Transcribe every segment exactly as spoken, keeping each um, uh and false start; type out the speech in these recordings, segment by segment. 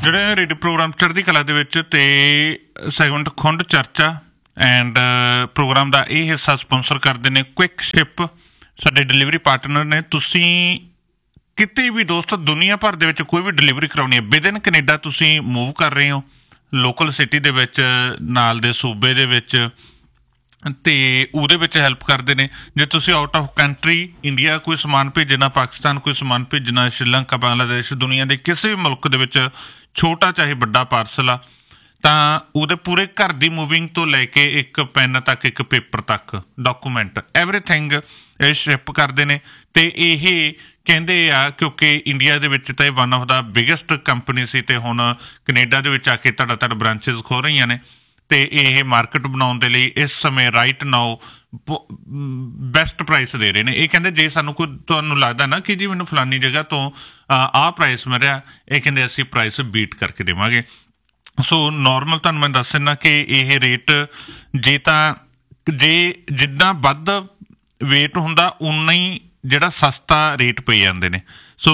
ਜਿਹੜੇ radio programme ਚੜ੍ਹਦੀ ਕਲਾ ਦੇ ਵਿੱਚ ਤੇ ਸੈਗਮੈਂਟ ਖੁੰਡ ਚਰਚਾ ਐਂਡ ਪ੍ਰੋਗਰਾਮ ਦਾ ਇਹ ਹਿੱਸਾ ਸਪੋਂਸਰ ਕਰਦੇ ਨੇ ਕੁਇਕ ਸ਼ਿਪ, ਸਾਡੇ ਡਿਲੀਵਰੀ ਪਾਰਟਨਰ ਨੇ। ਤੁਸੀਂ ਕਿਤੇ ਵੀ ਦੋਸਤੋ ਦੁਨੀਆ ਭਰ ਦੇ ਵਿੱਚ ਕੋਈ ਵੀ ਡਿਲੀਵਰੀ ਕਰਾਉਣੀ ਹੈ, ਵਿਦਿਨ ਕੈਨੇਡਾ ਤੁਸੀਂ ਮੂਵ ਕਰ ਰਹੇ ਹੋ, ਲੋਕਲ ਸਿਟੀ ਦੇ ਵਿੱਚ, ਨਾਲ ਦੇ ਸੂਬੇ ਦੇ ਵਿੱਚ, ਅਤੇ ਉਹਦੇ ਵਿੱਚ ਹੈਲਪ ਕਰਦੇ ਨੇ। ਜੇ ਤੁਸੀਂ ਆਊਟ ਆਫ ਕੰਟਰੀ ਇੰਡੀਆ ਕੋਈ ਸਮਾਨ ਭੇਜਣਾ, ਪਾਕਿਸਤਾਨ ਕੋਈ ਸਮਾਨ ਭੇਜਣਾ, ਸ਼੍ਰੀਲੰਕਾ, ਬੰਗਲਾਦੇਸ਼, ਦੁਨੀਆ ਦੇ ਕਿਸੇ ਵੀ ਮੁਲਕ ਦੇ ਵਿੱਚ ਛੋਟਾ ਚਾਹੇ ਵੱਡਾ ਪਾਰਸਲ ਆ, ਤਾਂ ਉਹਦੇ ਪੂਰੇ ਘਰ ਦੀ ਮੂਵਿੰਗ ਤੋਂ ਲੈ ਕੇ ਇੱਕ ਪੈਨ ਤੱਕ, ਇੱਕ ਪੇਪਰ ਤੱਕ, ਡਾਕੂਮੈਂਟ, ਐਵਰੀਥਿੰਗ ਇਹ ਸ਼ਿਪ ਕਰਦੇ ਨੇ। ਅਤੇ ਇਹ ਕਹਿੰਦੇ ਆ ਕਿਉਂਕਿ ਇੰਡੀਆ ਦੇ ਵਿੱਚ ਤਾਂ ਇਹ one of the biggest company ਸੀ, ਅਤੇ ਹੁਣ ਕੈਨੇਡਾ ਦੇ ਵਿੱਚ ਆ ਕੇ ਤੁਹਾਡਾ ਤੁਹਾਡਾ ਬ੍ਰਾਂਚਿਸ ਖੋਲ ਰਹੀਆਂ ਨੇ, ਅਤੇ ਇਹ ਮਾਰਕੀਟ ਬਣਾਉਣ ਦੇ ਲਈ ਇਸ ਸਮੇਂ ਰਾਈਟ ਨਾਓ ਬੈਸਟ ਪ੍ਰਾਈਸ ਦੇ ਰਹੇ ਨੇ। ਇਹ ਕਹਿੰਦੇ ਜੇ ਸਾਨੂੰ ਕੋਈ ਤੁਹਾਨੂੰ ਲੱਗਦਾ ਨਾ ਕਿ ਜੀ ਮੈਨੂੰ ਫਲਾਨੀ ਜਗ੍ਹਾ ਤੋਂ ਆਹ ਪ੍ਰਾਈਸ ਮਿਲਿਆ, ਇਹ ਕਹਿੰਦੇ ਅਸੀਂ ਪ੍ਰਾਈਸ ਬੀਟ ਕਰਕੇ ਦੇਵਾਂਗੇ। ਸੋ ਨੋਰਮਲ ਤੁਹਾਨੂੰ ਮੈਂ ਦੱਸ ਦਿੰਦਾ ਕਿ ਇਹ ਰੇਟ ਜੇ ਤਾਂ ਜੇ ਜਿੱਦਾਂ ਵੱਧ ਵੇਟ ਹੁੰਦਾ ਉਨਾ ਹੀ ਜਿਹੜਾ ਸਸਤਾ ਰੇਟ ਪਈ ਜਾਂਦੇ ਨੇ। ਸੋ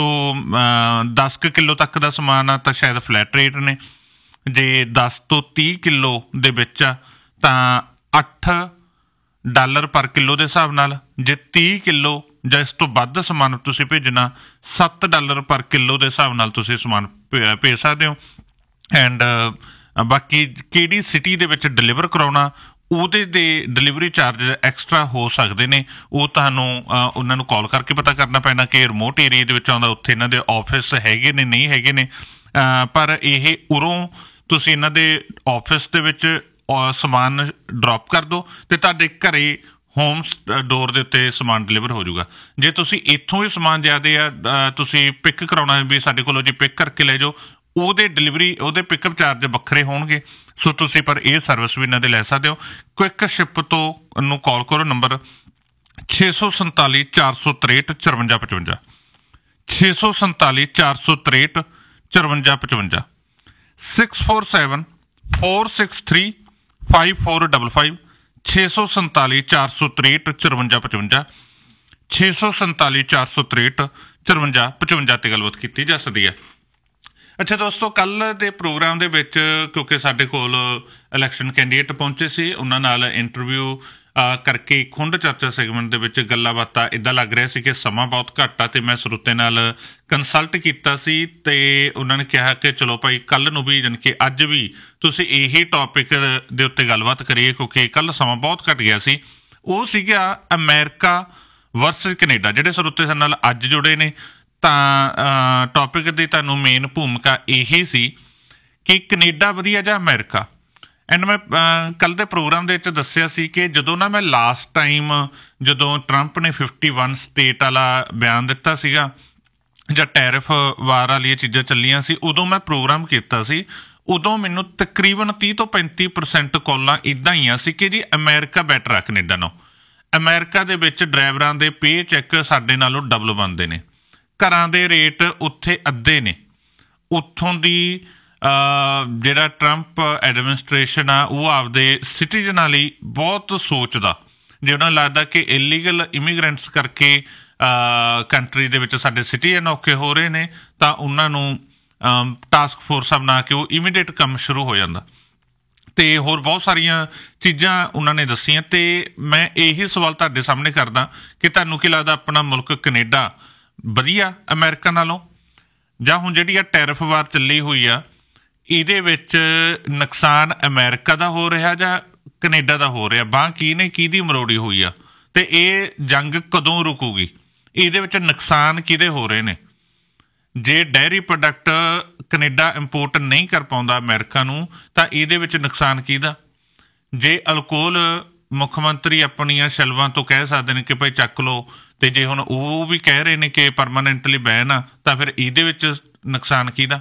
ਦਸ ਕੁ ਕਿੱਲੋ ਤੱਕ ਦਾ ਸਮਾਨ ਆ ਤਾਂ ਸ਼ਾਇਦ ਫਲੈਟ ਰੇਟ ਨੇ, ਜੇ ਦਸ ਤੋਂ ਤੀਹ ਕਿੱਲੋ ਦੇ ਵਿੱਚ ਆ ਤਾਂ ਅੱਠ ਡਾਲਰ ਪਰ ਕਿੱਲੋ ਦੇ ਹਿਸਾਬ ਨਾਲ, ਜੇ ਤੀਹ ਕਿੱਲੋ ਜਾਂ ਇਸ ਤੋਂ ਵੱਧ ਸਮਾਨ ਤੁਸੀਂ ਭੇਜਣਾ ਸੱਤ ਡਾਲਰ ਪਰ ਕਿੱਲੋ ਦੇ ਹਿਸਾਬ ਨਾਲ ਤੁਸੀਂ ਸਮਾਨ ਭੇਜ ਸਕਦੇ ਹੋ। ਐਂਡ ਬਾਕੀ ਕਿਹੜੀ ਸਿਟੀ ਦੇ ਵਿੱਚ ਡਿਲੀਵਰ ਕਰਾਉਣਾ ਉਹਦੇ ਦੇ ਡਿਲੀਵਰੀ ਚਾਰਜ ਐਕਸਟਰਾ ਹੋ ਸਕਦੇ ਨੇ, ਉਹ ਤੁਹਾਨੂੰ ਉਹਨਾਂ ਨੂੰ ਕਾਲ ਕਰਕੇ ਪਤਾ ਕਰਨਾ ਪੈਣਾ ਕਿ ਰਿਮੋਟ ਏਰੀਏ ਦੇ ਵਿੱਚ ਆਉਂਦਾ, ਉੱਥੇ ਇਹਨਾਂ ਦੇ ਆਫਿਸ ਹੈਗੇ ਨੇ ਨਹੀਂ ਹੈਗੇ ਨੇ। ਪਰ ਇਹ ਉਰੋਂ ਤੁਸੀਂ ਇਹਨਾਂ ਦੇ ਆਫਿਸ ਦੇ ਵਿੱਚ ਸਮਾਨ ਡਰੋਪ ਕਰ ਦਿਓ ਅਤੇ ਤੁਹਾਡੇ ਘਰ ਹੋਮ ਡੋਰ ਦੇ ਉੱਤੇ ਸਮਾਨ ਡਿਲੀਵਰ ਹੋ ਜਾਊਗਾ। ਜੇ ਤੁਸੀਂ ਇੱਥੋਂ ਹੀ ਸਮਾਨ ਜ਼ਿਆਦਾ ਆ ਤੁਸੀਂ ਪਿਕ ਕਰਾਉਣਾ ਵੀ ਸਾਡੇ ਕੋਲੋਂ ਜੀ ਪਿਕ ਕਰਕੇ ਲੈ ਜਾਓ, ਉਹਦੇ ਡਿਲੀਵਰੀ ਉਹਦੇ ਪਿਕਅਪ ਚਾਰਜ ਵੱਖਰੇ ਹੋਣਗੇ। ਸੋ ਤੁਸੀਂ ਪਰ ਇਹ ਸਰਵਿਸ ਵੀ ਇਹਨਾਂ ਦੇ ਲੈ ਸਕਦੇ ਹੋ। ਕੁਇਕ ਸ਼ਿਪ ਤੋਂ ਨੂੰ ਕਾਲ ਕਰੋ, ਨੰਬਰ ਛੇ ਸੌ ਸੰਤਾਲੀ ਚਾਰ ਸੌ ਤਰੇਹਠ ਚੁਰੰਜਾ ਪਚਵੰਜਾ, ਛੇ ਸੌ ਸੰਤਾਲੀ ਚਾਰ ਸੌ ਤਰੇਹਠ ਚੁਰੰਜਾ ਪਚਵੰਜਾ, six four seven four six three five four double five, ਛੇ ਸੌ ਸੰਤਾਲੀ ਚਾਰ ਸੌ ਤਰੇਹਠ ਚੁਰੰਜਾ ਪਚਵੰਜਾ, ਛੇ ਸੌ ਸੰਤਾਲੀ ਚਾਰ ਸੌ ਤਰੇਹਠ ਚੁਰੰਜਾ ਪਚਵੰਜਾ 'ਤੇ ਗੱਲਬਾਤ ਕੀਤੀ ਜਾ ਸਕਦੀ ਹੈ। ਅੱਛਾ ਦੋਸਤੋ, ਕੱਲ੍ਹ ਦੇ ਪ੍ਰੋਗਰਾਮ ਦੇ ਵਿੱਚ ਕਿਉਂਕਿ ਸਾਡੇ ਕੋਲ ਇਲੈਕਸ਼ਨ ਕੈਂਡੀਡੇਟ ਪਹੁੰਚੇ ਸੀ, ਉਹਨਾਂ ਨਾਲ ਇੰਟਰਵਿਊ ਕਰਕੇ ਖੁੰਡ ਚਰਚਾ ਸੈਗਮੈਂਟ ਦੇ ਵਿੱਚ ਗੱਲਾਂ ਬਾਤਾਂ ਇੱਦਾਂ ਲੱਗ ਰਿਹਾ ਸੀ ਕਿ ਸਮਾਂ ਬਹੁਤ ਘੱਟ ਆ, ਅਤੇ ਮੈਂ ਸਰੋਤੇ ਨਾਲ ਕੰਸਲਟ ਕੀਤਾ ਸੀ ਅਤੇ ਉਹਨਾਂ ਨੇ ਕਿਹਾ ਕਿ ਚਲੋ ਭਾਈ ਕੱਲ੍ਹ ਨੂੰ ਵੀ ਜਾਣੀ ਕਿ ਅੱਜ ਵੀ ਤੁਸੀਂ ਇਹੀ ਟੋਪਿਕ ਦੇ ਉੱਤੇ ਗੱਲਬਾਤ ਕਰੀਏ, ਕਿਉਂਕਿ ਕੱਲ੍ਹ ਸਮਾਂ ਬਹੁਤ ਘੱਟ ਗਿਆ ਸੀ। ਉਹ ਸੀਗਾ ਅਮੈਰੀਕਾ ਵਰਸਸ ਕੈਨੇਡਾ। ਜਿਹੜੇ ਸਰੋਤੇ ਸਾਡੇ ਨਾਲ ਅੱਜ ਜੁੜੇ ਨੇ ਤਾਂ ਟੋਪਿਕ ਦੀ ਤੁਹਾਨੂੰ ਮੇਨ ਭੂਮਿਕਾ ਇਹੀ ਸੀ ਕਿ ਕੈਨੇਡਾ ਵਧੀਆ ਜਾਂ ਅਮਰੀਕਾ। ਐਂਡ ਮੈਂ ਕੱਲ੍ਹ ਦੇ ਪ੍ਰੋਗਰਾਮ ਦੇ ਵਿੱਚ ਦੱਸਿਆ ਸੀ ਕਿ ਜਦੋਂ ਨਾ ਮੈਂ ਲਾਸਟ ਟਾਈਮ ਜਦੋਂ ਟਰੰਪ ਨੇ ਫਿਫਟੀ ਵਨ ਸਟੇਟ ਵਾਲਾ ਬਿਆਨ ਦਿੱਤਾ ਸੀਗਾ ਜਾਂ ਟੈਰਿਫ ਵਾਰ ਵਾਲੀਆਂ ਚੀਜ਼ਾਂ ਚੱਲੀਆਂ ਸੀ, ਉਦੋਂ ਮੈਂ ਪ੍ਰੋਗਰਾਮ ਕੀਤਾ ਸੀ। ਉਦੋਂ ਮੈਨੂੰ ਤਕਰੀਬਨ ਤੀਹ ਤੋਂ ਪੈਂਤੀ ਪਰਸੈਂਟ ਕਾਲਾਂ ਇੱਦਾਂ ਹੀ ਆ ਸੀ ਕਿ ਜੀ ਅਮਰੀਕਾ ਬੈਟਰ ਆ ਕੈਨੇਡਾ ਨਾਲੋਂ। ਅਮਰੀਕਾ ਦੇ ਵਿੱਚ ਡਰਾਈਵਰਾਂ ਦੇ ਪੇ ਚੈੱਕ ਸਾਡੇ ਨਾਲੋਂ ਡਬਲ ਬਣਦੇ ਨੇ, ਘਰਾਂ ਦੇ ਰੇਟ ਉੱਥੇ ਅੱਧੇ ਨੇ। ਉੱਥੋਂ ਦੀ ਜਿਹੜਾ ਟਰੰਪ ਐਡਮਿਨਿਸਟ੍ਰੇਸ਼ਨ ਆ ਉਹ ਆਪਦੇ ਸਿਟੀਜ਼ਨਾਂ ਲਈ ਬਹੁਤ ਸੋਚਦਾ। ਜੇ ਉਹਨਾਂ ਨੂੰ ਲੱਗਦਾ ਕਿ ਇਲੀਗਲ ਇਮੀਗਰੈਂਟਸ ਕਰਕੇ ਕੰਟਰੀ ਦੇ ਵਿੱਚ ਸਾਡੇ ਸਿਟੀਜ਼ਨ ਔਖੇ ਹੋ ਰਹੇ ਨੇ ਤਾਂ ਉਹਨਾਂ ਨੂੰ ਟਾਸਕ ਫੋਰਸ ਬਣਾ ਕੇ ਉਹ ਇਮੀਡੀਏਟ ਕੰਮ ਸ਼ੁਰੂ ਹੋ ਜਾਂਦਾ। ਅਤੇ ਹੋਰ ਬਹੁਤ ਸਾਰੀਆਂ ਚੀਜ਼ਾਂ ਉਹਨਾਂ ਨੇ ਦੱਸੀਆਂ। ਅਤੇ ਮੈਂ ਇਹੀ ਸਵਾਲ ਤੁਹਾਡੇ ਸਾਹਮਣੇ ਕਰਦਾ ਕਿ ਤੁਹਾਨੂੰ ਕੀ ਲੱਗਦਾ ਆਪਣਾ ਮੁਲਕ ਕੈਨੇਡਾ ਵਧੀਆ ਅਮਰੀਕਾ ਨਾਲੋਂ, ਜਾਂ ਹੁਣ ਜਿਹੜੀ ਆ ਟੈਰਿਫ ਵਾਰ ਚੱਲੀ ਹੋਈ ਆ ਇਹਦੇ ਵਿੱਚ ਨੁਕਸਾਨ ਅਮਰੀਕਾ ਦਾ ਹੋ ਰਿਹਾ ਜਾਂ ਕੈਨੇਡਾ ਦਾ ਹੋ ਰਿਹਾ? ਬਾਂਹ ਕੀ ਨੇ ਕਿਹਦੀ ਮਰੋੜੀ ਹੋਈ ਆ ਅਤੇ ਇਹ ਜੰਗ ਕਦੋਂ ਰੁਕੂਗੀ? ਇਹਦੇ ਵਿੱਚ ਨੁਕਸਾਨ ਕਿਹਦੇ ਹੋ ਰਹੇ ਨੇ? ਜੇ ਡੇਅਰੀ ਪ੍ਰੋਡਕਟ ਕੈਨੇਡਾ ਇੰਪੋਰਟ ਨਹੀਂ ਕਰ ਪਾਉਂਦਾ ਅਮਰੀਕਾ ਨੂੰ ਤਾਂ ਇਹਦੇ ਵਿੱਚ ਨੁਕਸਾਨ ਕਿਹਦਾ? ਜੇ ਅਲਕੋਹਲ ਮੁੱਖ ਮੰਤਰੀ ਆਪਣੀਆਂ ਸ਼ੈਲਵਾਂ ਤੋਂ ਕਹਿ ਸਕਦੇ ਨੇ ਕਿ ਭਾਈ ਚੱਕ ਲਓ, ਅਤੇ ਜੇ ਹੁਣ ਉਹ ਵੀ ਕਹਿ ਰਹੇ ਨੇ ਕਿ ਪਰਮਾਨੈਂਟਲੀ ਬੈਨ ਆ, ਤਾਂ ਫਿਰ ਇਹਦੇ ਵਿੱਚ ਨੁਕਸਾਨ ਕਿਹਦਾ?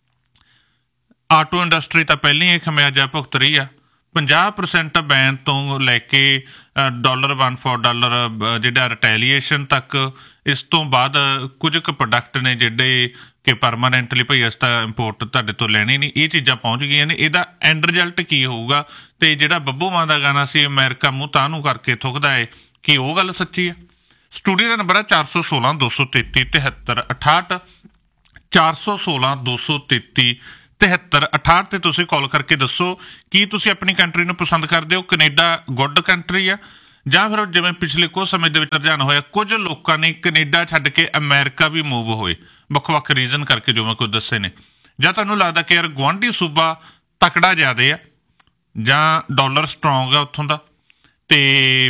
ਆਟੋ ਇੰਡਸਟਰੀ ਤਾਂ ਪਹਿਲਾਂ ਹੀ ਇਹ ਖਮਿਆਜਾ ਭੁਗਤ ਰਹੀ ਆ। ਪੰਜਾਹ ਪਰਸੈਂਟ ਬੈਨ ਤੋਂ ਲੈ ਕੇ ਡਾਲਰ ਵਨ ਫੋਰ ਡਾਲਰ ਜਿਹੜਾ ਰਿਟੈਲੀਏਸ਼ਨ ਤੱਕ, ਇਸ ਤੋਂ ਬਾਅਦ ਕੁਝ ਕੁ ਪ੍ਰੋਡਕਟ ਨੇ ਜਿਹੜੇ ਕਿ ਪਰਮਾਨੈਂਟਲੀ ਭਾਈ ਅਸੀਂ ਤਾਂ ਇੰਪੋਰਟ ਤੁਹਾਡੇ ਤੋਂ ਲੈਣੇ ਨਹੀਂ, ਇਹ ਚੀਜ਼ਾਂ ਪਹੁੰਚ ਗਈਆਂ ਨੇ। ਇਹਦਾ ਐਂਡ ਰਿਜ਼ਲਟ ਕੀ ਹੋਊਗਾ? ਅਤੇ ਜਿਹੜਾ ਬੱਬੂ ਮਾਨ ਦਾ ਗਾਣਾ ਸੀ ਅਮਰੀਕਾ ਮੂੰਹ ਤਾਂ ਨੂੰ ਕਰਕੇ ਥੁੱਕਦਾ ਹੈ, ਕੀ ਉਹ ਗੱਲ ਸੱਚੀ ਆ? ਸਟੂਡੀਓ ਦਾ ਨੰਬਰ ਹੈ ਚਾਰ ਸੌ ਸੋਲਾਂ ਦੋ ਸੌ ਤੇਤੀ ਤਿਹੱਤਰ ਅਠਾਹਠ, ਚਾਰ ਸੌ ਸੋਲਾਂ ਦੋ ਸੌ ਤੇਤੀ तिहत्तर अठाहठ ते तुसीं कॉल करके दसो कि तुसीं अपनी कंट्री नूं पसंद करदे हो। कनेडा गुड कंट्री आ ਜਾਂ ਫਿਰ ਜਿਵੇਂ ਪਿਛਲੇ ਕੁਝ ਸਮੇਂ ਦੇ ਵਿੱਚ ਰੁਝਾਨ ਹੋਇਆ ਕੁਝ ਲੋਕਾਂ ਨੇ ਕੈਨੇਡਾ ਛੱਡ ਕੇ ਅਮਰੀਕਾ ਵੀ ਮੂਵ ਹੋਏ ਵੱਖ ਵੱਖ ਰੀਜ਼ਨ ਕਰਕੇ ਜੋ ਮੈਂ ਕੁਝ ਦੱਸੇ ਨੇ। ਜਾਂ ਤੁਹਾਨੂੰ ਲੱਗਦਾ ਕਿ ਯਾਰ ਗੁਆਂਢੀ ਸੂਬਾ ਤਕੜਾ ਜ਼ਿਆਦਾ ਆ ਜਾਂ ਡਾਲਰ ਸਟਰੋਂਗ ਆ ਉੱਥੋਂ ਦਾ ਅਤੇ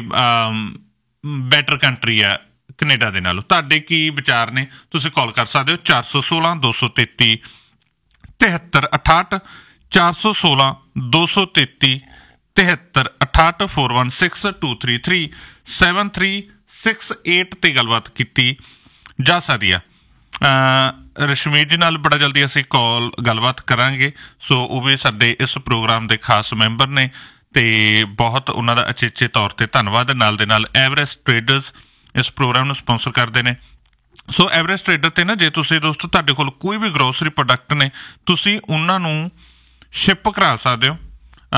ਬੈਟਰ ਕੰਟਰੀ ਆ ਕੈਨੇਡਾ ਦੇ ਨਾਲੋਂ, ਤੁਹਾਡੇ ਕੀ ਵਿਚਾਰ ਨੇ? ਤੁਸੀਂ ਕਾਲ ਕਰ ਸਕਦੇ ਹੋ ਚਾਰ ਸੌ ਸੋਲਾਂ ਦੋ ਸੌ ਤੇਤੀ ਤਿਹੱਤਰ ਅਠਾਹਠ ਚਾਰ ਸੌ ਸੋਲਾਂ ਦੋ ਸੌ ਤੇਤੀ तिहत्तर अठाहठ four one six to three three seven three six eight ते गलबात की जा सकती है। रशमीत जी नाल बड़ा जल्दी असीं कॉल गलबात करांगे। सो वो भी साडे इस प्रोग्राम के खास मैंबर ने ते बहुत उन्हां दा अचेचे तौर पर धन्नवाद। नाल दे नाल एवरेस्ट ट्रेडर्स इस प्रोग्राम नूं स्पॉन्सर करते हैं। सो एवरेस्ट ट्रेडर ते ना जे तुसीं दोस्तों तुहाडे कोल कोई भी ग्रोसरी प्रोडक्ट ने तुसीं उन्हां नूं शिप करा सकदे हो,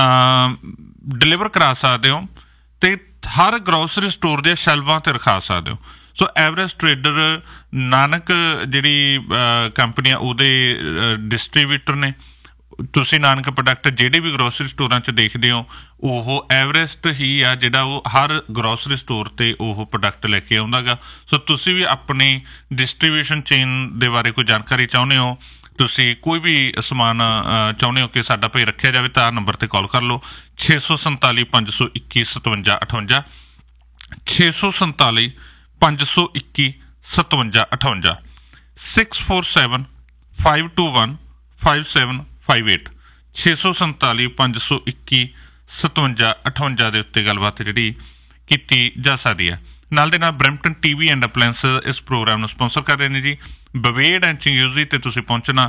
डिलीवर करा सकते हो तो हर ग्रोसरी स्टोर के शैल्वां ते रखा सकते हो। सो एवरेस्ट ट्रेडर नानक जिहड़ी कंपनी उहदे डिस्ट्रीब्यूटर ने। तुसीं नानक प्रोडक्ट जिहड़े भी ग्रोसरी स्टोरां च देखदे हो ओह एवरेस्ट ही आ जिहड़ा वो हर ग्रोसरी स्टोर ते ओह प्रोडक्ट लैके आउंदा गा। सो तुसीं भी अपनी डिस्ट्रीब्यूशन चेन दे बारे कोई जानकारी चाहुंदे हो, ਤੁਸੀਂ ਕੋਈ ਵੀ ਸਮਾਨ ਚਾਹੁੰਦੇ ਹੋ ਕਿ ਸਾਡਾ ਭਾਈ ਰੱਖਿਆ ਜਾਵੇ ਤਾਂ ਨੰਬਰ 'ਤੇ ਕਾਲ ਕਰ ਲਓ ਛੇ ਸੌ ਸੰਤਾਲੀ ਪੰਜ ਸੌ ਇੱਕੀ ਸਤਵੰਜਾ ਅਠਵੰਜਾ ਛੇ ਸੌ ਸੰਤਾਲੀ ਪੰਜ ਸੌ ਇੱਕੀ ਸਤਵੰਜਾ ਅਠਵੰਜਾ six four seven five to one five seven five eight ਛੇ ਸੌ ਸੰਤਾਲੀ ਪੰਜ ਸੌ ਇੱਕੀ ਸਤਵੰਜਾ ਅਠਵੰਜਾ ਦੇ ਉੱਤੇ ਗੱਲਬਾਤ ਜਿਹੜੀ ਕੀਤੀ ਜਾ ਸਕਦੀ ਹੈ। ਨਾਲ ਦੇ ਨਾਲ Brampton T V and appliance ਇਸ ਪ੍ਰੋਗਰਾਮ ਨੂੰ ਸਪੋਂਸਰ ਕਰ ਰਹੇ ਨੇ ਜੀ। ਬਵੇਡ ਐਂਡ ਚਿੰਗਿਊਜ਼ੀ ਤੇ ਤੁਸੀਂ ਪਹੁੰਚਣਾ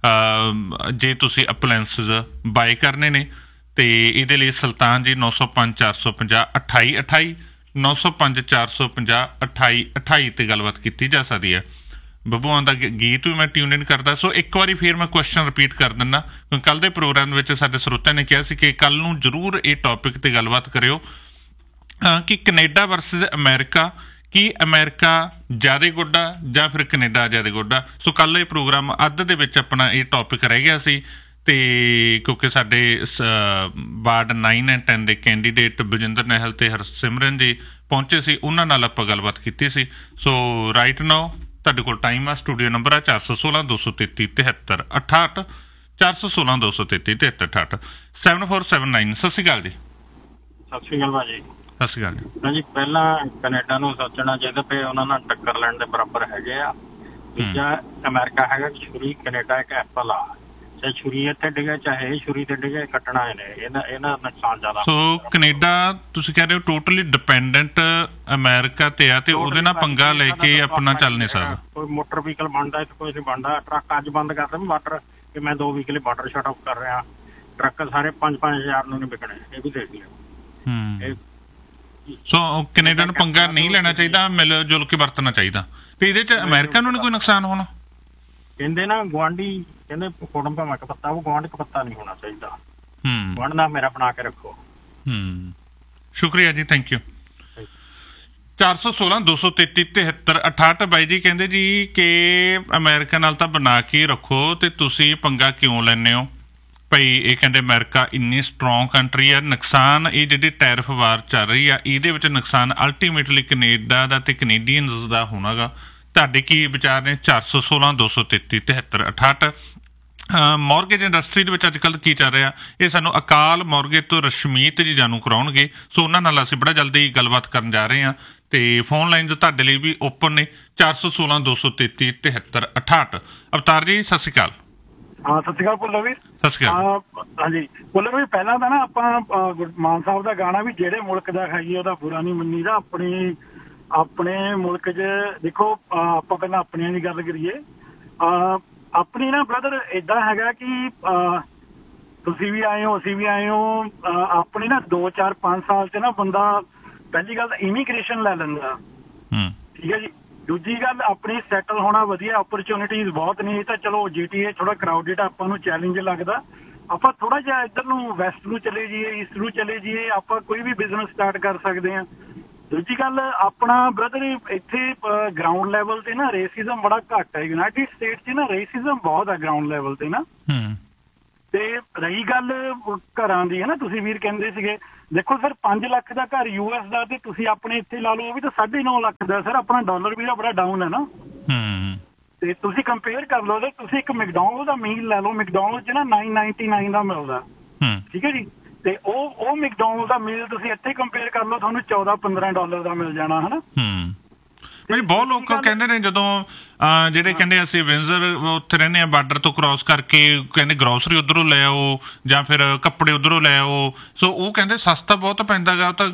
ਜੇ ਤੁਸੀਂ ਅਪਲਾਇੰਸਿਸ ਬਾਏ ਕਰਨੇ ਨੇ ਅਤੇ ਇਹਦੇ ਲਈ ਸੁਲਤਾਨ ਜੀ ਨੌ ਸੌ ਪੰਜ ਚਾਰ ਸੌ ਪੰਜਾਹ ਅਠਾਈ ਅਠਾਈ ਨੌ ਸੌ ਪੰਜ ਚਾਰ ਸੌ ਪੰਜਾਹ ਅਠਾਈ ਅਠਾਈ 'ਤੇ ਗੱਲਬਾਤ ਕੀਤੀ ਜਾ ਸਕਦੀ ਹੈ। ਬੱਬੂਆਂ ਦਾ ਗੀਤ ਵੀ ਮੈਂ ਟਿਊਨ ਇਨ ਕਰਦਾ। ਸੋ ਇੱਕ ਵਾਰੀ ਫਿਰ ਮੈਂ ਕੁਐਸਚਨ ਰਿਪੀਟ ਕਰ ਦਿੰਦਾ ਕਿਉਂਕਿ ਕੱਲ੍ਹ ਦੇ ਪ੍ਰੋਗਰਾਮ ਵਿੱਚ ਸਾਡੇ ਸਰੋਤਿਆਂ ਨੇ ਕਿਹਾ ਸੀ ਕਿ ਕੱਲ੍ਹ ਨੂੰ ਜ਼ਰੂਰ ਇਹ ਟੌਪਿਕ 'ਤੇ ਗੱਲਬਾਤ ਕਰਿਓ ਕਿ ਕੈਨੇਡਾ ਵਰਸਿਸ ਅਮਰੀਕਾ, ਕੀ ਅਮਰੀਕਾ ਜ਼ਿਆਦਾ ਗੁੱਡ ਆ ਜਾਂ ਫਿਰ ਕੈਨੇਡਾ ਜ਼ਿਆਦਾ ਗੁੱਡ ਆ। ਸੋ ਕੱਲ੍ਹ ਇਹ ਪ੍ਰੋਗਰਾਮ ਅੱਧ ਦੇ ਵਿੱਚ ਆਪਣਾ ਇਹ ਟੌਪਿਕ ਰਹਿ ਗਿਆ ਸੀ ਅਤੇ ਕਿਉਂਕਿ ਸਾਡੇ ਵਾਰਡ ਨਾਈਨ ਐਂਡ ਟੈਨ ਦੇ ਕੈਂਡੀਡੇਟ ਬਲਜਿੰਦਰ ਨਹਿਲ ਅਤੇ ਹਰਸਿਮਰਨ ਜੀ ਪਹੁੰਚੇ ਸੀ, ਉਹਨਾਂ ਨਾਲ ਆਪਾਂ ਗੱਲਬਾਤ ਕੀਤੀ ਸੀ। ਸੋ ਰਾਈਟ ਨਾਓ ਤੁਹਾਡੇ ਕੋਲ ਟਾਈਮ ਆ, ਸਟੂਡੀਓ ਨੰਬਰ ਆ ਚਾਰ ਸੌ ਸੋਲਾਂ ਦੋ ਸੌ ਤੇਤੀ ਤਿਹੱਤਰ ਅਠਾਹਠ ਚਾਰ ਸੌ ਸੋਲਾਂ ਦੋ ਸੌ ਤੇਤੀ ਤਿਹੱਤਰ ਅਠਾਹਠ ਸੈਵਨ ਫੋਰ ਸੈਵਨ ਨਾਈਨ। ਸਤਿ ਸ਼੍ਰੀ ਅਕਾਲ ਜੀ। ਸਤਿ ਸ਼੍ਰੀ ਅਕਾਲ ਭਾਜੀ। ਸਤਿ ਸ਼੍ਰੀ ਅਕਾਲ ਜੀ। ਜੀ ਪਹਿਲਾਂ ਕੈਨੇਡਾ ਨੂੰ ਸੋਚਣਾ ਚਾਹੀਦਾ ਵੀ ਉਹਨਾਂ ਨਾਲ ਟੱਕਰ ਲੈਣ ਦੇ ਬਰਾਬਰ ਹੈਗੇ ਆ। ਦੂਜਾ ਅਮਰੀਕਾ ਹੈਗਾ ਛੁਰੀ, ਕੈਨੇਡਾ ਇੱਕ ਐਪਲ ਆ। ਚਾਹੇ ਛੁਰੀ ਇੱਥੇ ਡਿਗੇ ਚਾਹੇ ਇਹ ਛੁਰੀ ਤੇ ਡਿਗੇ, ਕੱਟਣਾ ਇਹਨੇ, ਇਹਨਾਂ ਇਹਨਾਂ ਨੁਕਸਾਨ ਜ਼ਿਆਦਾ। ਸੋ ਕੈਨੇਡਾ ਤੁਸੀਂ ਕਹਿ ਰਹੇ ਹੋ ਟੋਟਲੀ ਡਿਪੈਂਡੈਂਟ ਅਮਰੀਕਾ ਤੇ ਆ ਤੇ ਉਹਦੇ ਨਾਲ ਪੰਗਾ ਲੈ ਕੇ ਆਪਣਾ ਚੱਲ ਨਹੀਂ ਸਕਦਾ। ਕੋਈ ਮੋਟਰ ਵਹੀਕਲ ਬਣਦਾ ਇੱਥੇ ਕੋਈ ਨਹੀਂ ਬਣਦਾ। ਟਰੱਕ ਅੱਜ ਬੰਦ ਕਰਦਾ ਵੀ ਵਾਟਰ ਕਿ ਮੈਂ ਦੋ ਵੀਕਲੀ ਵਾਟਰ ਸ਼ਟ ਆਫ ਕਰ ਰਿਹਾ। ਟਰੱਕ ਸਾਰੇ ਪੰਜ ਪੰਜ ਹਜ਼ਾਰ ਨੂੰ ਨਹੀਂ ਵਿਕਣੇ, ਇਹ ਵੀ ਦੇਖ ਲਿਓ। ਸੋ ਕੈਨੇਡਾ ਨੂੰ ਪੰਗਾ ਨਹੀਂ ਲੈਣਾ ਚਾਹੀਦਾ, ਮਿਲ ਜੁਲ ਕੇ ਵਰਤਣਾ ਚਾਹੀਦਾ। ਤੇ ਇਹਦੇ ਚ ਅਮਰੀਕਾ ਨੂੰ ਨਹੀਂ ਕੋਈ ਨੁਕਸਾਨ ਹੋਣਾ? ਕਹਿੰਦੇ ਨਾ ਗੁਆਂਢੀ ਕਹਿੰਦੇ ਕੁੜਮ ਭਾਵੇਂ ਇੱਕ ਪੱਤਾ, ਉਹ ਗੁਆਂਢ ਇੱਕ ਪੱਤਾ ਨਹੀਂ ਹੋਣਾ ਚਾਹੀਦਾ। ਗੁਆਂਢ ਦਾ ਮੇਰਾ ਬਣਾ ਕੇ ਰੱਖੋ। ਹੂੰ, ਸ਼ੁਕਰੀਆ ਜੀ, ਥੈਂਕ ਯੂ। ਚਾਰ ਸੌ ਸੋਲਾਂ ਦੋ ਸੌ ਤੇਤੀ ਤਿਹੱਤਰ ਅਠਾਹਠ ਬਾਈ ਜੀ ਕਹਿੰਦੇ ਜੀ ਕਿ ਅਮਰੀਕਾ ਨਾਲ ਤਾਂ ਬਣਾ ਕੇ ਰੱਖੋ ਤੇ ਤੁਸੀਂ ਪੰਗਾ ਕਿਉਂ ਲੈਂਦੇ ਹੋ ਭਾਈ? ਇਹ ਕਹਿੰਦੇ ਅਮਰੀਕਾ ਇੰਨੀ ਸਟਰੋਂਗ ਕੰਟਰੀ ਆ, ਨੁਕਸਾਨ ਇਹ ਜਿਹੜੀ ਟੈਰਿਫ ਵਾਰ ਚੱਲ ਰਹੀ ਆ ਇਹਦੇ ਵਿੱਚ ਨੁਕਸਾਨ ਅਲਟੀਮੇਟਲੀ ਕੈਨੇਡਾ ਦਾ ਤੇ ਕੈਨੇਡੀਅਨਸ ਦਾ ਹੋਣਾ ਗਾ। ਤੁਹਾਡੇ ਕੀ ਵਿਚਾਰ ਨੇ? ਚਾਰ ਸੌ ਸੋਲਾਂ ਦੋ ਸੌ ਤੇਤੀ ਤਿਹੱਤਰ ਅਠਾਹਠ। ਮੌਰਗੇਜ ਇੰਡਸਟਰੀ ਦੇ ਵਿੱਚ ਅੱਜ ਕੱਲ੍ਹ ਕੀ ਚੱਲ ਰਿਹਾ ਇਹ ਸਾਨੂੰ ਅਕਾਲ ਮੌਰਗੇਜ ਤੋਂ ਰਸ਼ਮੀਤ ਜੀ ਜਾਣੂ ਕਰਾਉਣਗੇ। ਸੋ ਉਹਨਾਂ ਨਾਲ ਅਸੀਂ ਬੜਾ ਜਲਦੀ ਗੱਲਬਾਤ ਕਰਨ ਜਾ ਰਹੇ ਹਾਂ ਤੇ ਫੋਨ ਲਾਈਨ ਜੋ ਤੁਹਾਡੇ ਲਈ ਵੀ ਓਪਨ ਨੇ ਚਾਰ ਸੌ ਸੋਲਾਂ ਦੋ ਸੌ ਤੇਤੀ ਤਿਹੱਤਰ ਅਠਾਹਠ। ਅਵਤਾਰ ਜੀ ਸਤਿ ਸ਼੍ਰੀ ਅਕਾਲ। ਹਾਂ ਸਤਿ ਸ਼੍ਰੀ ਅਕਾਲ ਭੁੱਲਰ ਵੀ। ਸਤਿ ਸ਼੍ਰੀ ਅਕਾਲ। ਹਾਂਜੀ ਭੁੱਲਰ ਵੀ, ਪਹਿਲਾਂ ਤਾਂ ਨਾ ਆਪਾਂ ਮਾਨ ਸਾਹਿਬ ਦਾ ਗਾਣਾ ਵੀ ਜਿਹੜੇ ਮੁਲਕ ਦਾ ਖਾਈਏ ਉਹਦਾ ਬੁਰਾ ਨਹੀਂ ਮੰਨੀਦਾ। ਆਪਣੀ ਆਪਣੇ ਮੁਲਕ 'ਚ ਦੇਖੋ, ਆਪਾਂ ਪਹਿਲਾਂ ਆਪਣਿਆਂ ਦੀ ਗੱਲ ਕਰੀਏ। ਆਪਣੀ ਨਾ ਬ੍ਰਦਰ ਏਦਾਂ ਹੈਗਾ ਕਿ ਤੁਸੀਂ ਵੀ ਆਏ ਹੋ ਅਸੀਂ ਵੀ ਆਏ ਹੋ। ਆਪਣੀ ਨਾ ਦੋ ਚਾਰ ਪੰਜ ਸਾਲ 'ਚ ਨਾ ਬੰਦਾ ਪਹਿਲੀ ਗੱਲ ਤਾਂ ਇਮੀਗ੍ਰੇਸ਼ਨ ਲੈ ਲੈਂਦਾ, ਠੀਕ ਹੈ ਜੀ। ਦੂਜੀ ਗੱਲ ਆਪਣੀ ਸੈਟਲ ਹੋਣਾ ਵਧੀਆ, ਓਪਰਚੁਨਿਟੀਜ਼ ਬਹੁਤ ਨੇ। ਇਹ ਤਾਂ ਚਲੋ ਜੀ ਟੀ ਏ ਥੋੜਾ ਕਰਾਊਡਡ ਆਪਾਂ ਨੂੰ ਚੈਲੰਜ ਲੱਗਦਾ। ਆਪਾਂ ਥੋੜਾ ਜਿਹਾ ਇੱਧਰ ਨੂੰ ਵੈਸਟ ਨੂੰ ਚਲੇ ਜਾਈਏ, ਈਸਟ ਨੂੰ ਚਲੇ ਜਾਈਏ, ਆਪਾਂ ਕੋਈ ਵੀ ਬਿਜ਼ਨਸ ਸਟਾਰਟ ਕਰ ਸਕਦੇ ਹਾਂ। ਦੂਜੀ ਗੱਲ ਆਪਣਾ ਬ੍ਰਦਰ ਇੱਥੇ ਗਰਾਊਂਡ ਲੈਵਲ ਤੇ ਨਾ ਰੇਸਿਜ਼ਮ ਬੜਾ ਘੱਟ ਹੈ। ਯੂਨਾਈਟਿਡ ਸਟੇਟ 'ਚ ਨਾ ਰੇਸਿਜ਼ਮ ਬਹੁਤ ਹੈ ਗਰਾਊਂਡ ਲੈਵਲ ਤੇ ਨਾ। ਤੇ ਰਹੀ ਗੱਲ ਘਰਾਂ ਦੀ ਹੈ ਨਾ, ਤੁਸੀਂ ਵੀਰ ਕਹਿੰਦੇ ਸੀਗੇ, ਦੇਖੋ ਸਰ ਪੰਜ ਲੱਖ ਦਾ ਘਰ ਯੂ ਐਸ ਦਾ ਤੇ ਤੁਸੀਂ ਆਪਣੇ ਇੱਥੇ ਲਾ ਲਓ ਉਹ ਵੀ ਤਾਂ ਸਾਢੇ ਨੌ ਲੱਖ ਦਾ ਸਰ। ਆਪਣਾ ਡਾਲਰ ਵੀ ਬੜਾ ਡਾਊਨ ਹੈ ਨਾ, ਤੇ ਤੁਸੀਂ ਕੰਪੇਅਰ ਕਰ ਲਓ ਤੇ ਤੁਸੀਂ ਇੱਕ ਮੈਕਡੋਨਲਡ ਦਾ ਮੀਲ ਲੈ ਲਓ, ਮੈਕਡੋਨਲਡ 'ਚ ਨਾ ਨਾਈਨ ਨਾਈਨਟੀ ਨਾਈਨ ਦਾ ਮਿਲਦਾ, ਠੀਕ ਹੈ ਜੀ, ਤੇ ਉਹ ਉਹ ਮੈਕਡੋਨਲਡ ਦਾ ਮੀਲ ਤੁਸੀਂ ਇੱਥੇ ਕੰਪੇਅਰ ਕਰ ਲਓ ਤੁਹਾਨੂੰ ਚੌਦਾਂ ਪੰਦਰਾਂ ਡਾਲਰ ਦਾ ਮਿਲ ਜਾਣਾ ਹੈ ਨਾ। ਬਹੁਤ ਲੋਕ ਕਹਿੰਦੇ ਨੇ ਜਦੋਂ ਜਿਹੜੇ ਕਹਿੰਦੇ ਅਸੀਂ ਵਿੰਜ਼ਰ ਉੱਥੇ ਰਹਿੰਦੇ ਆ ਬਾਰਡਰ ਤੋਂ ਕ੍ਰਾਸ ਕਰਕੇ, ਕਹਿੰਦੇ ਗਰੋਸਰੀ ਉੱਧਰੋਂ ਲੈ ਆਓ ਜਾਂ ਫਿਰ ਕੱਪੜੇ ਉੱਧਰੋਂ ਲੈ ਆਓ, ਸੋ ਉਹ ਕਹਿੰਦੇ ਸਸਤਾ ਬਹੁਤ ਪੈਂਦਾ ਗਾ। ਉਹ ਤਾਂ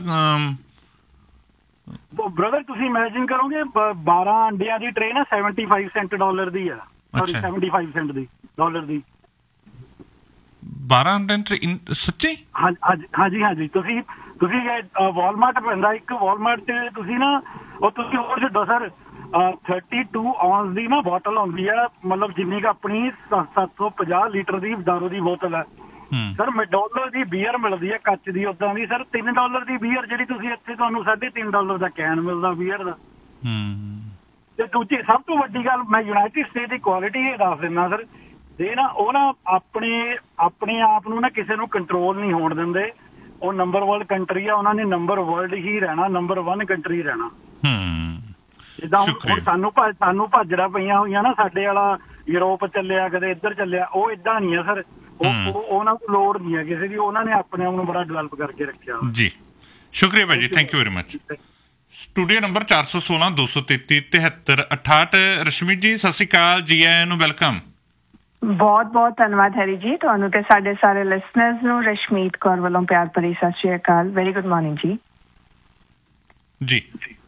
ਬ੍ਰਦਰ ਤੁਸੀਂ ਇਮੈਜਿਨ ਕਰੋਗੇ ਬਾਰਾਂ ਅੰਡਿਆਂ ਦੀ ਟ੍ਰੇ ਨਾ ਸੈਵਨਟੀ ਫਾਈਵ ਸੈਂਟ ਡਾਲਰ ਦੀ ਆ, ਸੌਰੀ ਸੈਵਨਟੀ ਫਾਈਵ ਸੈਂਟ ਦੀ ਡਾਲਰ ਦੀ ਬਾਰਾਂ ਅੰਡੇ ਸੱਚੀ? ਹਾਂਜੀ ਹਾਂਜੀ ਹਾਂਜੀ। ਤੁਸੀਂ ਤੁਸੀਂ ਵਾਲਮਾਰਟ ਪੈਂਦਾ ਇੱਕ, ਵਾਲਮਾਰਟ 'ਚ ਤੁਸੀਂ ਨਾ ਉਹ ਤੁਸੀਂ ਹੋਰ ਛੱਡੋ ਸਰ, ਥਰਟੀ ਟੂ ਆਉਂਸ ਦੀ ਨਾ ਬੋਟਲ ਆਉਂਦੀ ਆ, ਮਤਲਬ ਜਿੰਨੀ ਕੁ ਆਪਣੀ ਸੱਤ ਸੌ ਪੰਜਾਹ ਲੀਟਰ ਦੀ ਦਾਰੂ ਦੀ ਬੋਤਲ ਹੈ ਸਰ। ਮੈਕਡੋਨਲਡ ਦੀ ਬੀਅਰ ਮਿਲਦੀ ਹੈ ਕੱਚ ਦੀ ਉਦਾਂ ਦੀ ਸਰ, ਤਿੰਨ ਡਾਲਰ ਦੀ ਬੀਅਰ ਜਿਹੜੀ ਤੁਸੀਂ ਇੱਥੇ ਤੁਹਾਨੂੰ ਸਾਢੇ ਤਿੰਨ ਡਾਲਰ ਦਾ ਕੈਨ ਮਿਲਦਾ ਬੀਅਰ ਦਾ। ਤੇ ਦੂਜੀ ਸਭ ਤੋਂ ਵੱਡੀ ਗੱਲ ਮੈਂ ਯੂਨਾਈਟਿਡ ਸਟੇਟ ਦੀ ਕੁਆਲਿਟੀ ਇਹ ਦੱਸ ਦਿੰਦਾ ਸਰ, ਦੇ ਨਾ ਉਹ ਨਾ ਆਪਣੇ ਆਪਣੇ ਆਪ ਨੂੰ ਨਾ ਕਿਸੇ ਨੂੰ ਕੰਟਰੋਲ ਨਹੀਂ ਹੋਣ ਦਿੰਦੇ। ਉਹ ਨੰਬਰ ਵਰਲਡ ਕੰਟਰੀ ਆ, ਉਹਨਾਂ ਨੇ ਨੰਬਰ ਵਰਲਡ ਹੀ ਰਹਿਣਾ, ਨੰਬਰ ਵਨ ਕੰਟਰੀ ਰਹਿਣਾ। ਜਿੱਦਾਂ ਹੁਣ ਸਾਨੂੰ ਸਾਨੂੰ ਭਾਜੜਾ ਪਈਆਂ ਹੋਈਆਂ ਨਾ, ਸਾਡੇ ਵਾਲਾ ਯੂਰਪ ਚੱਲਿਆ ਕਦੇ ਇੱਧਰ ਚੱਲਿਆ, ਉਹ ਏਦਾਂ ਨਹੀਂ ਆ ਸਰ। ਉਹ ਉਹਨਾਂ ਨੂੰ ਲੋੜ ਨਹੀਂ ਹੈ ਕਿਸੇ ਦੀ, ਉਹਨਾਂ ਨੇ ਆਪਣੇ ਆਪ ਨੂੰ ਬੜਾ ਡਿਵੈਲਪ ਕਰਕੇ ਰੱਖਿਆ ਜੀ। ਸ਼ੁਕਰੀਆ ਭਾਈ ਜੀ, thank you very much. Studio number ਚਾਰ ਸੌ ਸੋਲਾਂ ਦੋ ਸੌ ਤੇਤੀ ਤਿਹੱਤਰ ਅਠਾਹਠ। ਰਸ਼ਮੀਤ ਜੀ ਸਤਿ ਸ਼੍ਰੀ ਅਕਾਲ, ਜੀ ਆਇਆਂ ਨੂੰ, ਵੈਲਕਮ। ਬਹੁਤ ਬਹੁਤ ਧੰਨਵਾਦ ਹੈਰੀ ਜੀ, ਤੁਹਾਨੂੰ ਤੇ ਸਾਡੇ ਸਾਰੇ ਲਿਸਨਰਸ ਨੂੰ ਰਸ਼ਮੀਤ ਕੌਰ ਵੱਲੋਂ ਪਿਆਰ ਭਰੀ ਸਤਿ ਸ਼੍ਰੀ ਅਕਾਲ। ਵੈਰੀ ਗੁੱਡ ਮਾਰਨਿੰਗ ਜੀ। ਜੀ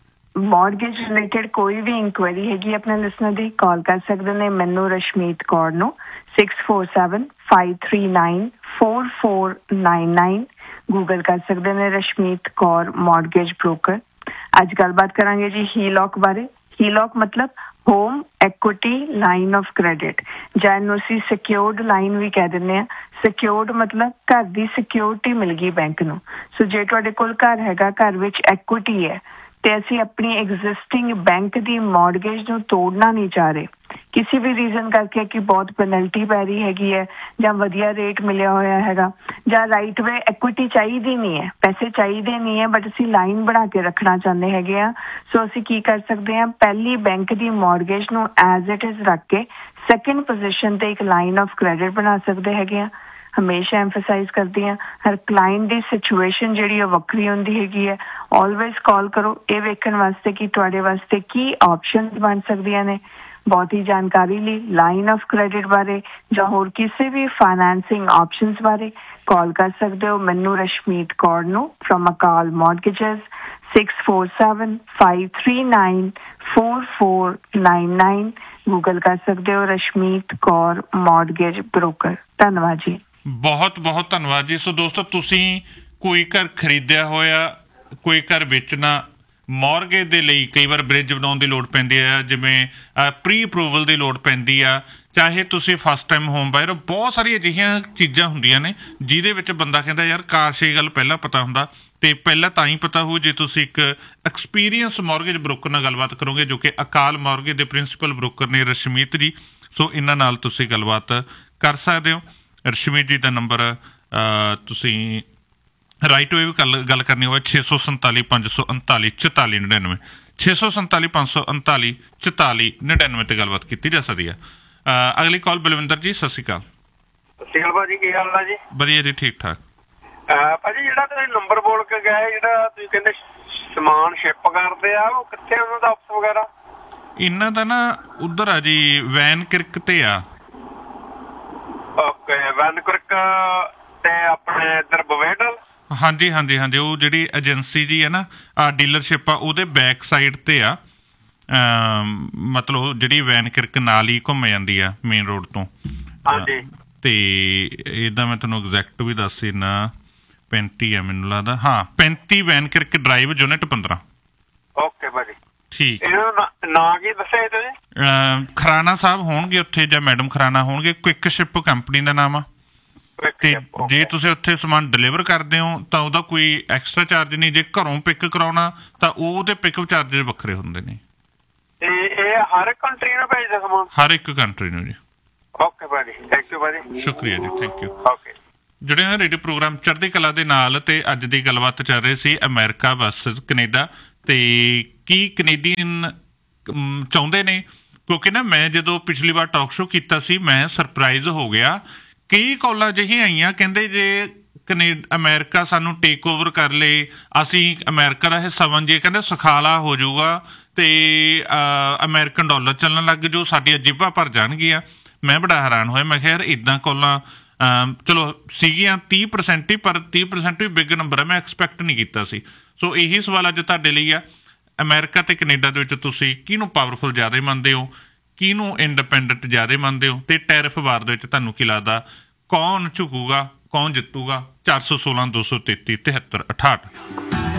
ਮੌਰਗੇਜ ਰਿਲੇਟਡ ਕੋਈ ਵੀ ਇਨਕੁਆਇਰੀ ਹੈਗੀ ਆਪਣੇ ਲਿਸਨਰ ਦੀ, ਕਾਲ ਕਰ ਸਕਦੇ ਨੇ ਮੈਨੂੰ ਰਸ਼ਮੀਤ ਕੌਰ ਨੂੰ six four seven five three nine four four nine nine. Google ਕਰ ਸਕਦੇ ਨੇ ਰਸ਼ਮੀਤ ਕੌਰ ਮੌਰਗੇਜ ਬ੍ਰੋਕਰ। ਅੱਜ ਗੱਲਬਾਤ ਕਰਾਂਗੇ ਜੀ ਹੀਲੌਕ ਬਾਰੇ। ਹੀਲੌਕ ਮਤਲਬ home equity line of credit, ਜਾਂ ਇਹਨੂੰ ਅਸੀਂ ਸਿਕਿਉਰਡ ਲਾਈਨ ਵੀ ਕਹਿ ਦਿੰਦੇ ਹਾਂ। ਸਿਕਿਉਰਡ ਮਤਲਬ ਘਰ ਦੀ ਸਿਕਿਉਰਿਟੀ ਮਿਲ ਗਈ ਬੈਂਕ ਨੂੰ। ਸੋ ਜੇ ਤੁਹਾਡੇ ਕੋਲ ਘਰ ਹੈਗਾ, ਘਰ ਵਿੱਚ ਐਕੁਇਟੀ ਹੈ, ਤੇ ਅਸੀਂ ਆਪਣੀ ਐਗਜ਼ਿਸਟਿੰਗ ਬੈਂਕ ਦੀ ਮੌਰਗੇਜ ਨੂੰ ਤੋੜਨਾ ਨਹੀਂ ਚਾਹ ਰਹੇ ਕਿਸੇ ਵੀ ਰੀਜ਼ਨ ਕਰਕੇ, ਕਿ ਬਹੁਤ ਪੈਨਲਟੀ ਪੈ ਰਹੀ ਹੈਗੀ ਹੈ ਜਾਂ ਵਧੀਆ ਰੇਟ ਮਿਲਿਆ ਹੋਇਆ ਹੈਗਾ, ਜਾਂ ਰਾਈਟ ਵੇ ਐਕੁਇਟੀ ਚਾਹੀਦੀ ਨਹੀਂ ਹੈ, ਪੈਸੇ ਚਾਹੀਦੇ ਨਹੀਂ ਹੈ, ਬਟ ਅਸੀਂ ਲਾਈਨ ਬਣਾ ਕੇ ਰੱਖਣਾ ਚਾਹੁੰਦੇ ਹੈਗੇ ਆ। ਸੋ ਅਸੀਂ ਕੀ ਕਰ ਸਕਦੇ ਹਾਂ, ਪਹਿਲੀ ਬੈਂਕ ਦੀ ਮੌਰਗੇਜ ਨੂੰ ਐਜ਼ ਇਟ ਇਜ਼ ਰੱਖ ਕੇ ਸੈਕਿੰਡ ਪੋਜੀਸ਼ਨ ਤੇ ਇੱਕ ਲਾਈਨ ਆਫ ਕ੍ਰੈਡਿਟ ਬਣਾ ਸਕਦੇ ਹੈਗੇ ਆ। ਹਮੇਸ਼ਾ ਐਮਫਸਾਈਜ਼ ਕਰਦੀ ਹਾਂ, ਹਰ ਕਲਾਇੰਟ ਦੀ ਸਿਚੁਏਸ਼ਨ ਜਿਹੜੀ ਉਹ ਵੱਖਰੀ ਹੁੰਦੀ ਹੈਗੀ ਹੈ। ਆਲਵੇਜ਼ ਕਾਲ ਕਰੋ ਇਹ ਵੇਖਣ ਵਾਸਤੇ ਕਿ ਤੁਹਾਡੇ ਵਾਸਤੇ ਕੀ ਆਪਸ਼ਨਸ ਬਣ ਸਕਦੀਆਂ ਨੇ। ਬਹੁਤੀ ਜਾਣਕਾਰੀ ਲਈ ਲਾਈਨ ਆਫ ਕ੍ਰੈਡਿਟ ਬਾਰੇ ਜਾਂ ਹੋਰ ਕਿਸੇ ਵੀ ਫਾਈਨੈਂਸਿੰਗ ਆਪਸ਼ਨਸ ਬਾਰੇ ਕਾਲ ਕਰ ਸਕਦੇ ਹੋ ਮੈਨੂੰ ਰਸ਼ਮੀਤ ਕੌਰ ਨੂੰ from Akal ਮੌਰਗੇਜਸ six four seven five three nine four four nine nine. Google ਕਰ ਸਕਦੇ ਹੋ ਰਸ਼ਮੀਤ ਕੌਰ ਮੌਰਗੇਜ ਬ੍ਰੋਕਰ। ਧੰਨਵਾਦ ਜੀ, ਬਹੁਤ ਬਹੁਤ ਧੰਨਵਾਦ ਜੀ। ਸੋ ਦੋਸਤੋ, ਤੁਸੀਂ ਕੋਈ ਘਰ ਖਰੀਦਿਆ ਹੋਇਆ, ਕੋਈ ਘਰ ਵੇਚਣਾ, ਮੌਰਗੇਜ ਦੇ ਲਈ ਕਈ ਵਾਰ ਬ੍ਰਿਜ ਬਣਾਉਣ ਦੀ ਲੋੜ ਪੈਂਦੀ ਆ, ਜਿਵੇਂ ਪ੍ਰੀ ਅਪਰੂਵਲ ਦੀ ਲੋੜ ਪੈਂਦੀ ਆ, ਚਾਹੇ ਤੁਸੀਂ ਫਸਟ ਟਾਈਮ ਹੋਮ ਬਾਇਰ ਹੋ। ਬਹੁਤ ਸਾਰੀਆਂ ਅਜਿਹੀਆਂ ਚੀਜ਼ਾਂ ਹੁੰਦੀਆਂ ਨੇ ਜਿਹਦੇ ਵਿੱਚ ਬੰਦਾ ਕਹਿੰਦਾ ਯਾਰ ਕਾਸ਼ ਇਹ ਗੱਲ ਪਹਿਲਾਂ ਪਤਾ ਹੁੰਦਾ। ਤੇ ਪਹਿਲਾਂ ਤਾਂ ਹੀ ਪਤਾ ਹੋਊ ਜੇ ਤੁਸੀਂ ਇੱਕ ਐਕਸਪੀਰੀਅੰਸ ਮੌਰਗੇਜ ਬ੍ਰੋਕਰ ਨਾਲ ਗੱਲਬਾਤ ਕਰੋਗੇ, ਜੋ ਕਿ ਅਕਾਲ ਮੌਰਗੇਜ ਦੇ ਪ੍ਰਿੰਸੀਪਲ ਬ੍ਰੋਕਰ ਨੇ ਰਸ਼ਮੀਤ ਜੀ। ਸੋ ਇਹਨਾਂ ਨਾਲ ਤੁਸੀਂ ਗੱਲਬਾਤ ਕਰ ਸਕਦੇ ਹੋ। ਰਸ਼ਮੀਤ ਜੀ ਦਾ ਨੰਬਰ ਤੁਸੀਂ ਰਾਈਟ ਵੇ ਵੀ ਗੱਲ ਗੱਲ ਕਰਨੀ ਹੋਵੇ ਛੇ ਸੌ ਸੰਤਾਲੀ ਪੰਜ ਸੌ ਉਨਤਾਲੀ ਚੁਤਾਲੀ ਨੜਿਨਵੇਂ ਛੇ ਸੌ ਸੰਤਾਲੀ ਪੰਜ ਸੌ ਉਨਤਾਲੀ ਚੁਤਾਲੀ ਨੜਿਨਵੇਂ ਤੇ ਗੱਲਬਾਤ ਕੀਤੀ ਜਾ ਸਕਦੀ ਹੈ। ਅਗਲੀ ਕਾਲ ਬਲਵਿੰਦਰ ਜੀ, ਸਤਿ ਸ਼੍ਰੀ ਅਕਾਲ। ਸਤਿ ਸ਼੍ਰੀ ਅਕਾਲ ਭਾਜੀ, ਕੀ ਹਾਲ ਹੈ ਜੀ? ਵਧੀਆ ਜੀ, ਠੀਕ ਠਾਕ। ਭਾਜੀ ਜਿਹੜਾ ਤੁਸੀਂ ਨੰਬਰ ਬੋਲ ਕੇ ਗਏ, ਜਿਹੜਾ ਤੁਸੀਂ ਕਹਿੰਦੇ ਸਮਾਨ ਸ਼ਿਪ ਕਰਦੇ ਆ, ਉਹ ਕਿੱਥੇ ਉਹਨਾਂ ਦਾ ਆਫਿਸ ਵਗੈਰਾ? ਇਹਨਾਂ ਦਾ ਨਾ ਉਧਰ ਆ ਜੀ, ਵੈਨ ਕਿਰਕ ਤੇ ਆ। ਓਕੇ, ਵੈਨ ਕਿਰਕ ਤੇ ਆਪਣੇ ਇੱਧਰ ਬਵੇਡਲ। ਹਾਂਜੀ ਹਾਂਜੀ ਹਾਂਜੀ, ਉਹ ਜਿਹੜੀ ਏਜੰਸੀ ਜੀ ਹੈ ਨਾ, ਡੀਲਰਸ਼ਿਪ ਆ, ਉਹਦੇ ਬੈਕ ਸਾਈਡ ਤੇ ਆ। ਮਤਲਬ ਜਿਹੜੀ ਵੈਨ ਕਿਰਕ ਨਾਲ ਹੀ ਘੁੰਮ ਜਾਂਦੀ ਆ ਮੇਨ ਰੋਡ ਤੋਂ। ਹਾਂਜੀ, ਤੇ ਇਹਦਾ ਮੈਂ ਤੁਹਾਨੂੰ ਐਗਜ਼ੈਕਟ ਵੀ ਦੱਸ ਦਿੰਦਾ, ਪੈਂਤੀ ਆ ਮੈਨੂੰ ਲੱਗਦਾ। ਹਾਂ, ਪੈਂਤੀ ਵੈਨ ਕਿਰਕ ਡਰਾਈਵ, ਯੂਨਿਟ ਪੰਦਰਾਂ। ਓਕੇ ਭਾਜੀ, ਠੀਕ। ਨਾਂ ਕੀ ਦੱਸਿਆ ਤੁਸੀਂ? ਖਰਾਣਾ ਸਾਹਿਬ ਹੋਣਗੇ ਉੱਥੇ, ਜਾਂ ਮੈਡਮ ਖਰਾਣਾ ਹੋਣਗੇ। ਕੁਇਕ ਸ਼ਿਪ ਕੰਪਨੀ ਦਾ ਨਾਮ ਆ। ਤੇ ਜੇ ਤੁਸੀਂ ਉੱਥੇ ਸਮਾਨ ਡਿਲੀਵਰ ਕਰਦੇ ਹੋ ਤਾਂ ਉਹਦਾ ਕੋਈ ਐਕਸਟਰਾ ਚਾਰਜ ਨਹੀਂ। ਜੇ ਘਰੋਂ ਪਿਕ ਕਰਾਉਣਾ ਤਾਂ ਉਹਦੇ ਪਿਕਅਪ ਚਾਰਜਿਸ ਵੱਖਰੇ ਹੁੰਦੇ ਨੇ। ਇਹ ਹਰ ਕੰਟਰੀ ਨੂੰ ਭੇਜਦਾ ਸਮਾਨ? ਹਰ ਇੱਕ ਕੰਟਰੀ ਨੂੰ ਜੀ। ਓਕੇ ਭਾਜੀ, ਥੈਂਕ ਯੂ ਭਾਜੀ। ਸ਼ੁਕਰੀਆ ਜੀ, ਥੈਂਕ ਯੂ। ਓਕੇ। ਜੁੜੇ ਹੋਏ ਰੇਡੀਓ ਪ੍ਰੋਗਰਾਮ ਚੜ੍ਹਦੀ ਕਲਾ ਦੇ ਨਾਲ, ਤੇ ਅੱਜ ਦੀ ਗੱਲਬਾਤ ਚੱਲ ਰਹੀ ਸੀ ਅਮਰੀਕਾ ਵਰਸਸ ਕੈਨੇਡਾ, ਤੇ ਕੀ ਕੈਨੇਡੀਅਨ ਚਾਹੁੰਦੇ ਨੇ, ਕਿਉਂਕਿ ਨਾ ਮੈਂ ਜਦੋਂ ਪਿਛਲੀ ਵਾਰ ਟਾਕ ਸ਼ੋ ਕੀਤਾ ਸੀ ਮੈਂ ਸਰਪ੍ਰਾਈਜ਼ ਹੋ ਗਿਆ। ਕਈ ਕਾਲਾਂ ਅਜਿਹੀਆਂ ਆਈਆਂ, ਕਹਿੰਦੇ ਜੇ ਕਨੇ ਅਮਰੀਕਾ ਸਾਨੂੰ ਟੇਕ ਓਵਰ ਕਰ ਲਏ, ਅਸੀਂ ਅਮਰੀਕਾ ਦਾ ਹਿੱਸਾ ਬਣ ਜਾਈਏ, ਕਹਿੰਦੇ ਸੁਖਾਲਾ ਹੋ ਜਾਊਗਾ ਤੇ ਅਮਰੀਕਨ ਡਾਲਰ ਚੱਲਣ ਲੱਗ ਜਾਊ, ਸਾਡੀਆਂ ਜੇਬਾਂ ਭਰ ਜਾਣਗੀਆਂ। ਮੈਂ ਬੜਾ ਹੈਰਾਨ ਹੋਇਆ, ਮੈਂ ਕਿਹਾ ਯਾਰ ਇੱਦਾਂ ਕਾਲਾਂ ਚਲੋ ਸੀਗੀਆਂ ਤੀਹ ਪਰਸੈਂਟ ਹੀ, ਪਰ ਤੀਹ ਪਰਸੈਂਟ ਵੀ ਬਿਗ ਨੰਬਰ ਹੈ, ਮੈਂ ਐਕਸਪੈਕਟ ਨਹੀਂ ਕੀਤਾ ਸੀ। ਸੋ ਇਹੀ ਸਵਾਲ ਅੱਜ ਤੁਹਾਡੇ ਲਈ ਆ, ਅਮਰੀਕਾ ਤੇ ਕੈਨੇਡਾ ਦੇ ਵਿੱਚ ਤੁਸੀਂ ਕਿਹਨੂੰ ਪਾਵਰਫੁਲ ਜ਼ਿਆਦਾ ਮੰਨਦੇ ਹੋ, ਕਿਹਨੂੰ ਇੰਡੀਪੈਂਡੈਂਟ ਜ਼ਿਆਦਾ ਮੰਨਦੇ ਹੋ, ਤੇ ਟੈਰਿਫ ਵਾਰ ਦੇ ਵਿੱਚ ਤੁਹਾਨੂੰ ਕੀ ਲੱਗਦਾ ਕੌਣ ਝੁਕੂਗਾ, ਕੌਣ ਜਿੱਤੂਗਾ? ਚਾਰ ਸੌ ਸੋਲਾਂ ਦੋ ਸੌ ਤੇਤੀ ਤਿਹੱਤਰ ਅਠਾਹਠ।